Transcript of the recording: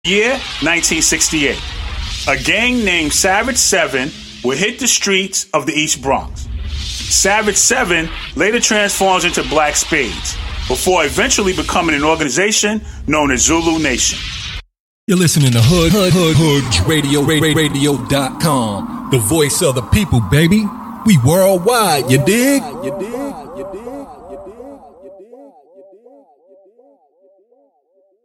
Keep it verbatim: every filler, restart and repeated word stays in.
Year nineteen sixty-eight. A gang named Savage Seven would hit the streets of the East Bronx. Savage Seven later transforms into Black Spades, before eventually becoming an organization known as Zulu Nation. You're listening to Hood, Hood, Hood, Hood Radio, Radio dot com. The voice of the people, baby. We worldwide, you dig? You dig? You dig?